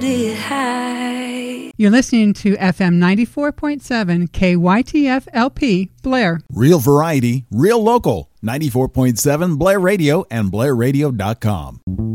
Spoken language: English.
You're listening to FM 94.7 KYTF LP, Blair. Real variety, real local. 94.7 Blair Radio and BlairRadio.com.